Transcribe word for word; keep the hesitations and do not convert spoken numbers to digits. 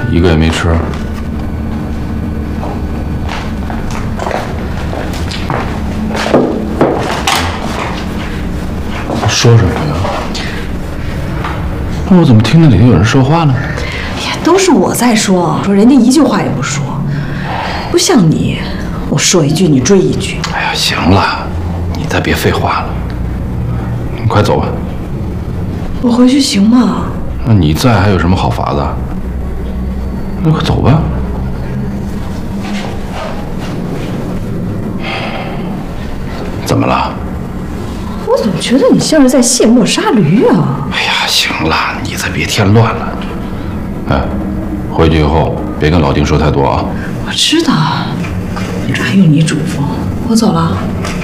一个也没吃。说什么呀？那我怎么听那里头有人说话呢？ 哎呀，都是我在说，说人家一句话也不说，不像你，我说一句你追一句。 哎呀，行了，你再别废话了，你快走吧。 我回去行吗？ 那你在还有什么好法子？那快走吧。怎么了？ 我怎么觉得你像是在卸磨杀驴啊？ 哎呀，行了，你再别添乱了。哎，回去以后别跟老丁说太多啊。 我知道，这还用你嘱咐。我走了。